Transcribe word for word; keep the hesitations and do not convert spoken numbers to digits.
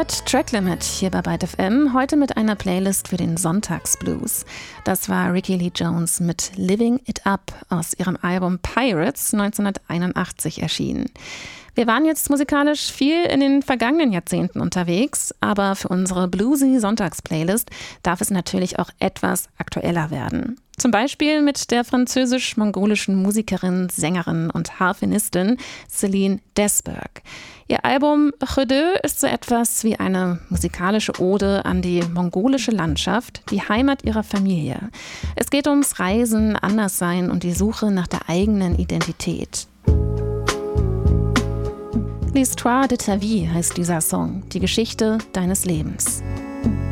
hört Track Limit hier bei Byte F M, heute mit einer Playlist für den Sonntagsblues. Das war Rickie Lee Jones mit Living It Up aus ihrem Album Pirates neunzehnhunderteinundachtzig erschienen. Wir waren jetzt musikalisch viel in den vergangenen Jahrzehnten unterwegs, aber für unsere bluesy Sonntagsplaylist darf es natürlich auch etwas aktueller werden. Zum Beispiel mit der französisch-mongolischen Musikerin, Sängerin und Harfenistin Céline Desberg. Ihr Album Redeux ist so etwas wie eine musikalische Ode an die mongolische Landschaft, die Heimat ihrer Familie. Es geht ums Reisen, Anderssein und die Suche nach der eigenen Identität. L'histoire de ta vie heißt dieser Song, die Geschichte deines Lebens.